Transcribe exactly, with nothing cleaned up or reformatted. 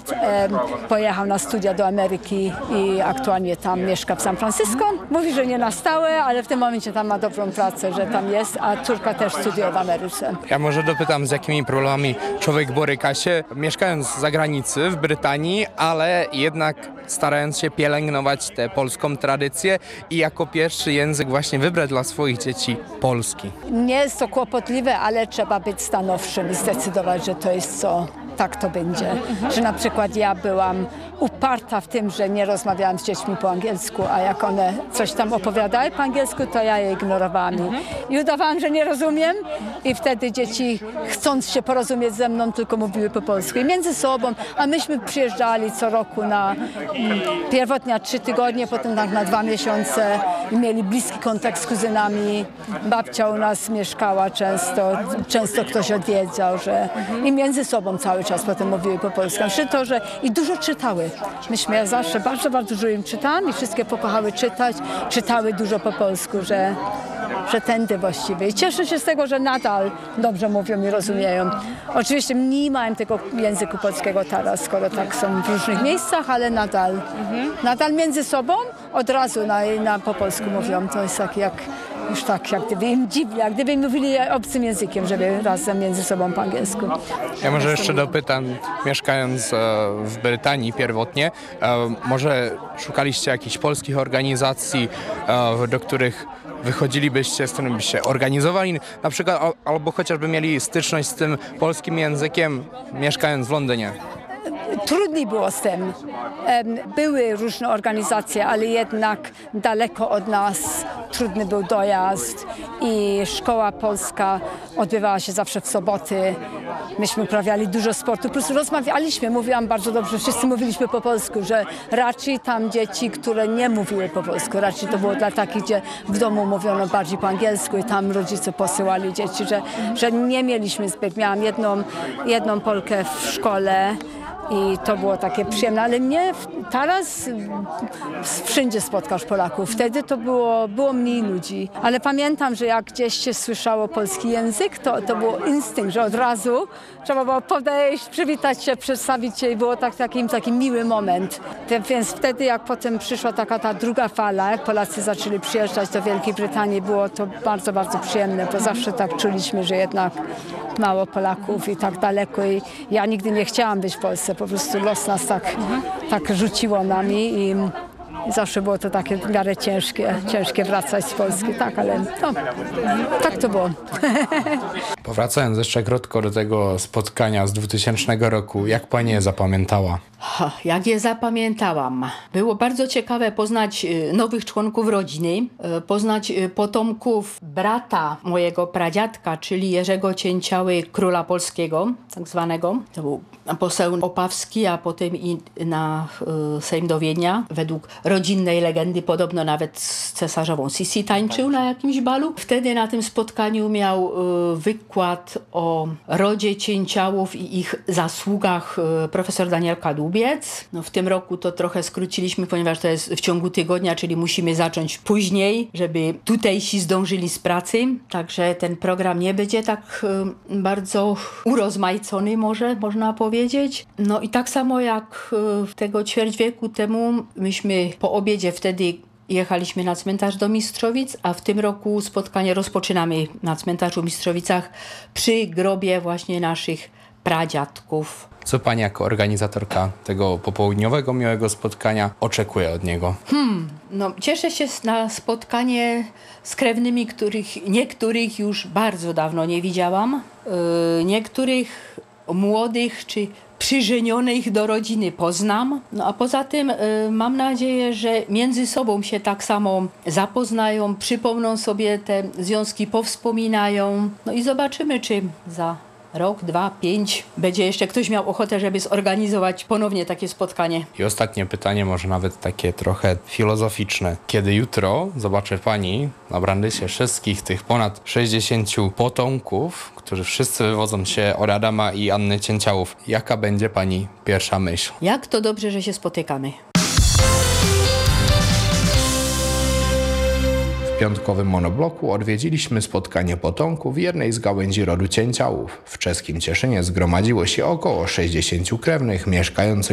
brat e, pojechał na studia do Ameryki i aktualnie tam mieszka w San Francisco. Mówi, że nie na stałe, ale w tym momencie tam ma dobrą pracę, że tam jest, a córka też studiuje w Ameryce. Ja może dopytam, z jakimi problemami człowiek boryka się, mieszkając za granicy w Brytanii, ale jednak starając się pielęgnować tę polską tradycję i jako pierwszy język właśnie wybrać dla swoich dzieci polski. Nie jest to kłopotliwe, ale trzeba być stanowczym i zdecydować, że to jest co, tak to będzie. Że na przykład ja byłam uparta w tym, że nie rozmawiałam z dziećmi po angielsku, a jak one coś tam opowiadały po angielsku, to ja je ignorowałam i, i udawałam, że nie rozumiem i wtedy dzieci, chcąc się porozumieć ze mną, tylko mówiły po polsku i między sobą, a myśmy przyjeżdżali co roku na mm, pierwotnie na trzy tygodnie, potem tak na dwa miesiące i mieli bliski kontakt z kuzynami. Babcia u nas mieszkała często, często ktoś odwiedzał, że i między sobą cały czas potem mówiły po polsku. Znaczy to, że i dużo czytały. Myśmy ja zawsze bardzo, bardzo dużo im czytałam i wszystkie pokochały czytać, czytały dużo po polsku, że, że tędy właściwie. I cieszę się z tego, że nadal dobrze mówią i rozumieją. Oczywiście nie mają tego języku polskiego teraz, skoro tak są w różnych miejscach, ale nadal, nadal między sobą od razu na, na po polsku mówią. To jest tak jak już tak, jak gdyby im dziwnie, jak gdyby mówili obcym językiem, żeby razem między sobą po angielsku. Ja może jeszcze dopytam, mieszkając e, w Brytanii pierwotnie, e, może szukaliście jakichś polskich organizacji, e, do których wychodzilibyście, z którymi byście organizowali, na przykład o, albo chociażby mieli styczność z tym polskim językiem, mieszkając w Londynie? Trudniej było z tym. Były różne organizacje, ale jednak daleko od nas trudny był dojazd i szkoła polska odbywała się zawsze w soboty. Myśmy uprawiali dużo sportu, po prostu rozmawialiśmy, mówiłam bardzo dobrze, wszyscy mówiliśmy po polsku, że raczej tam dzieci, które nie mówiły po polsku, raczej to było dla takich, gdzie w domu mówiono bardziej po angielsku i tam rodzice posyłali dzieci, że, że nie mieliśmy zbyt. Miałam jedną, jedną Polkę w szkole, i to było takie przyjemne, ale nie, teraz wszędzie spotkasz Polaków. Wtedy to było, było mniej ludzi. Ale pamiętam, że jak gdzieś się słyszało polski język, to, to było instynkt, że od razu trzeba było podejść, przywitać się, przedstawić się i było tak, taki, taki miły moment. Więc wtedy, jak potem przyszła taka ta druga fala, jak Polacy zaczęli przyjeżdżać do Wielkiej Brytanii, było to bardzo, bardzo przyjemne, bo zawsze tak czuliśmy, że jednak mało Polaków i tak daleko. I ja nigdy nie chciałam być w Polsce. Po prostu los nas tak, mhm. tak rzuciło nami i zawsze było to takie w miarę ciężkie, ciężkie wracać z Polski, tak, ale no, tak to było. Powracając jeszcze krótko do tego spotkania z dwutysięcznego roku, jak pani je zapamiętała? Ha, jak je zapamiętałam. Było bardzo ciekawe poznać nowych członków rodziny, poznać potomków brata mojego pradziadka, czyli Jerzego Cięciały, króla polskiego, tak zwanego. To był poseł opawski, a potem i na Sejm do Wiednia. Według rodzinnej legendy podobno nawet z cesarzową Sisi tańczył na jakimś balu. Wtedy na tym spotkaniu miał wykład o rodzie Cięciałów i ich zasługach profesor Daniel Kadłubiec. No, w tym roku to trochę skróciliśmy, ponieważ to jest w ciągu tygodnia, czyli musimy zacząć później, żeby tutejsi zdążyli z pracy. Także ten program nie będzie tak y, bardzo urozmaicony, może można powiedzieć. No i tak samo jak y, tego ćwierć wieku temu, myśmy po obiedzie wtedy jechaliśmy na cmentarz do Mistrzowic, a w tym roku spotkanie rozpoczynamy na cmentarzu w Mistrzowicach przy grobie właśnie naszych pradziadków. Co pani jako organizatorka tego popołudniowego miłego spotkania oczekuje od niego? Hmm, no cieszę się na spotkanie z krewnymi, których niektórych już bardzo dawno nie widziałam. Yy, niektórych młodych czy przyżenionych do rodziny poznam. No a poza tym y, mam nadzieję, że między sobą się tak samo zapoznają, przypomną sobie te związki, powspominają. No i zobaczymy, czy za rok, dwa, pięć będzie jeszcze ktoś miał ochotę, żeby zorganizować ponownie takie spotkanie. I ostatnie pytanie, może nawet takie trochę filozoficzne. Kiedy jutro zobaczę pani na brandysie wszystkich tych ponad sześćdziesięciu potomków, którzy wszyscy wywodzą się od Adama i Anny Cięciałów, jaka będzie pani pierwsza myśl? Jak to dobrze, że się spotykamy. W piątkowym monobloku odwiedziliśmy spotkanie potomków jednej z gałęzi rodu Cięciałów. W czeskim Cieszynie zgromadziło się około sześćdziesięciu krewnych mieszkających